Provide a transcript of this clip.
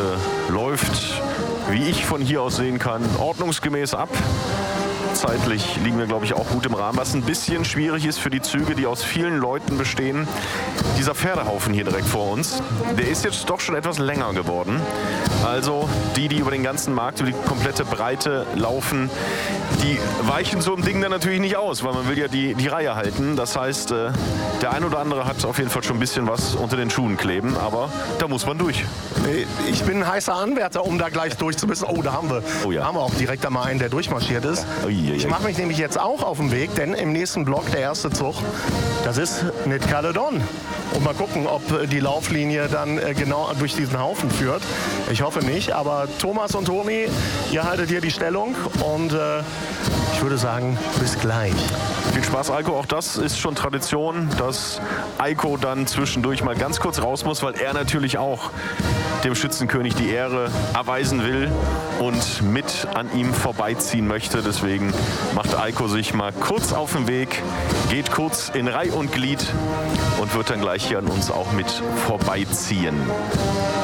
läuft, wie ich von hier aus sehen kann, ordnungsgemäß ab. Zeitlich liegen wir, glaube ich, auch gut im Rahmen. Was ein bisschen schwierig ist für die Züge, die aus vielen Leuten bestehen. Dieser Pferdehaufen hier direkt vor uns, der ist jetzt doch schon etwas länger geworden. Also die über den ganzen Markt, über die komplette Breite laufen, die weichen so ein Ding dann natürlich nicht aus, weil man will ja die Reihe halten. Das heißt, der ein oder andere hat auf jeden Fall schon ein bisschen was unter den Schuhen kleben, aber da muss man durch. Ich bin ein heißer Anwärter, um da gleich durchzumüssen. Oh, da haben wir. Oh ja. Da haben wir auch direkt einmal einen, der durchmarschiert ist. Ich mache mich nämlich jetzt auch auf den Weg, denn im nächsten Block, der erste Zug, das ist Nid Caledon. Und mal gucken, ob die Lauflinie dann genau durch diesen Haufen führt. Ich hoffe nicht, aber Thomas und Toni, ihr haltet hier die Stellung und ich würde sagen, bis gleich. Viel Spaß, Eiko. Auch das ist schon Tradition, dass Eiko dann zwischendurch mal ganz kurz raus muss, weil er natürlich auch dem Schützenkönig die Ehre erweisen will und mit an ihm vorbeiziehen möchte. Deswegen macht Eiko sich mal kurz auf den Weg, geht kurz in Reih und Glied und wird dann gleich hier an uns auch mit vorbeiziehen.